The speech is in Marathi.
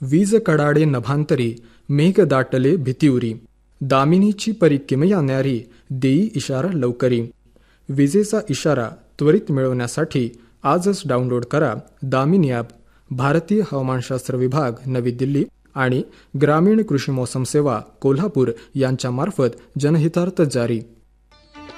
वीज कडाडे नभांतरी, मेघ दाटले भीतीउरी. दामिनीची परी किमया न्यारी, देई इशारा लवकरी. विजेचा इशारा त्वरित मिळवण्यासाठी आजच डाउनलोड करा दामिनी ॲप. भारतीय हवामानशास्त्र विभाग नवी दिल्ली आणि ग्रामीण कृषी मौसम सेवा कोल्हापूर यांच्या मार्फत जनहितार्थ जारी.